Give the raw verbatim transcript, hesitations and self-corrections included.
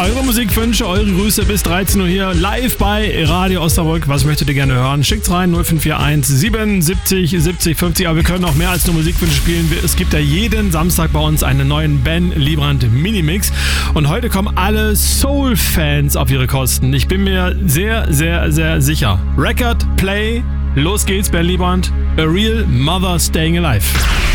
Eure Musikwünsche, eure Grüße bis dreizehn Uhr hier live bei Radio Osnabrück. Was möchtet ihr gerne hören? Schickt's rein, null fünf vier eins siebenundsiebzig siebzig fünfzig. Aber wir können auch mehr als nur Musikwünsche spielen. Es gibt ja jeden Samstag bei uns einen neuen Ben Liebrand Minimix. Und heute kommen alle Soul-Fans auf ihre Kosten. Ich bin mir sehr, sehr, sehr sicher. Record, Play, los geht's, Ben Liebrand. A Real Mother Staying Alive.